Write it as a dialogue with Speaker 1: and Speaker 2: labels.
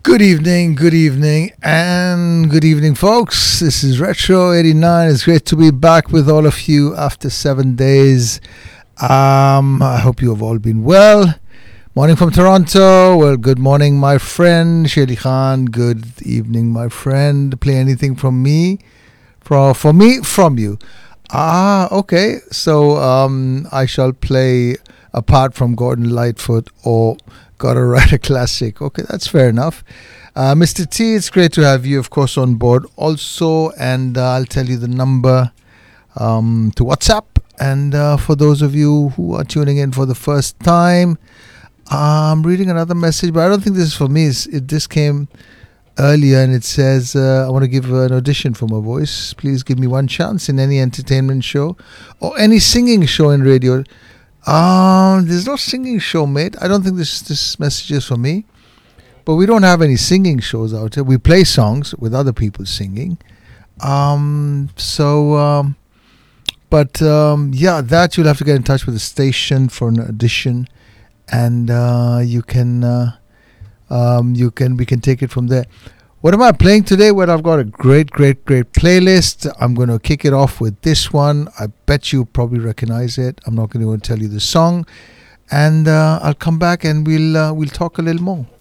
Speaker 1: Good evening, and good evening, folks. This is Retro 89. It's great to be back with all of you after 7 days. I hope you have all been well. Morning from Toronto. Well, good morning, my friend Shelly Khan. Good evening, my friend. Play anything from me? From you. Okay. So I shall play apart from Gordon Lightfoot or Gotta Write a Classic. Okay, that's fair enough. Mr. T, it's great to have you, of course, on board also. And I'll tell you the number to WhatsApp. And for those of you who are tuning in for the first time, I'm reading another message, but I don't think this is for me. This came earlier, and it says, I want to give an audition for my voice. Please give me one chance in any entertainment show or any singing show in radio. There's no singing show, mate. I don't think this message is for me. But we don't have any singing shows out here. We play songs with other people singing. That you'll have to get in touch with the station for an audition, and we can take it from there. What am I playing today? Well, I've got a great playlist. I'm going to kick it off with this one. I bet you probably recognize it. I'm not going to tell you the song, and I'll come back and we'll talk a little more.